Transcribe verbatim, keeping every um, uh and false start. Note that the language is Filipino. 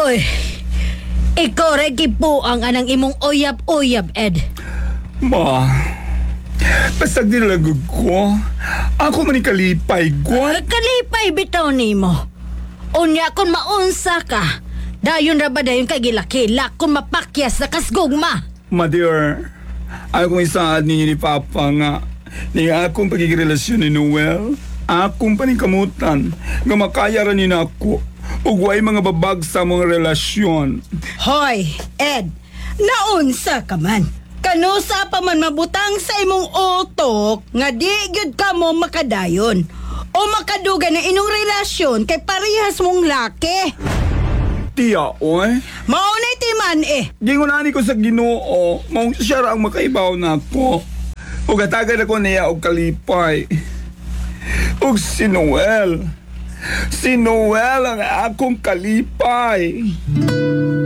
Uy, ikaw regi po ang anang imong uyab-uyab, Ed. Ma, basta nilagog ko. Ako man kalipay, Uh, gwat. kalipay bitaw nimo. Unya kung maunsa ka, dayon ra ba dayon kay gilakila kung mapakyas na kasgugma. Ma, dear, ako kung isaad ninyo ni Papa nga, ni akong pagkikirelasyon ni Noel, akong paningkamutan, nga makaya rin na ako, ugway mga babag sa mga relasyon. Hoy, Ed, naunsa ka man. Kanusa pa man mabutang sa imong utok nga di gyud ka mo makadayon o makaduga na inong relasyon kay parehas mong laki. Tiya, oy. Maunay timan eh. Gingunani ko sa Ginoo, maong siya ra ang makaibaw na ako. Ugatagan ako niya og kalipay. Ug si Noel. Si Noel ang akong kalipay.